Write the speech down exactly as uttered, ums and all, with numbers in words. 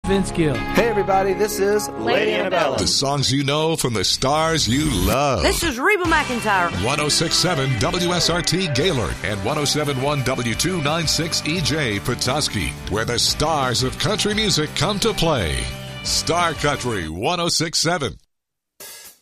Vince Gill. Hey, everybody, this is Lady Annabella. The songs you know from the stars you love. This is Reba McEntire. one oh six point seven W S R T Gaylord and one oh seven point one W two ninety-six E J Petoskey, where the stars of country music come to play. Star Country one oh six point seven.